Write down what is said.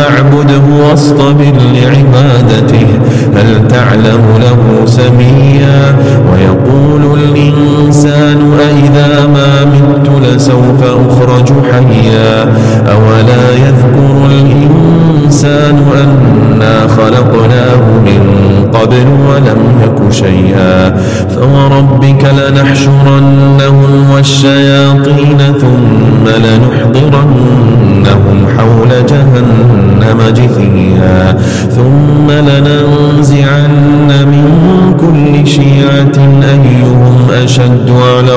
فاعبده واصطبر لعبادته هل تعلم له سميا ويقول الإنسان أإذا ما مت لسوف أخرج حيا أولا يذكر الإنسان أنا خلقناه من قبل ولم يك شيئا فوربك لنحشرنهم والشياطين ثم لنحضرنهم حول جهنم جثيا ثم لننزعن من كل شيعة أيهم أشد على